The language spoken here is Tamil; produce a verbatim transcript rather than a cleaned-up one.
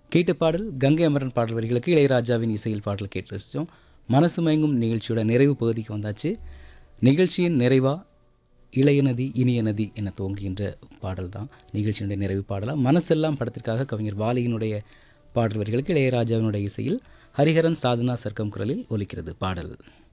கேட்ட பாடல் கங்கை அமரன் பாடல் வரிகளுக்கு இளையராஜாவின் இசையில் பாடல் கேட்டு ரசித்தோம். மனசு மயங்கும் நிகழ்ச்சியோட நிறைவு பகுதிக்கு வந்தாச்சு. நிகழ்ச்சியின் நிறைவா இளைய நதி இனிய நதி என துவங்குகின்ற பாடல் தான் நிகழ்ச்சியினுடைய நிறைவு பாடலாக. மனசெல்லாம் படத்திற்காக கவிஞர் வாலியினுடைய பாடல் வரிகளுக்கு இளையராஜாவினுடைய இசையில் ஹரிஹரன் சாதனா சர்க்கம் குரலில் ஒலிக்கிறது பாடல்.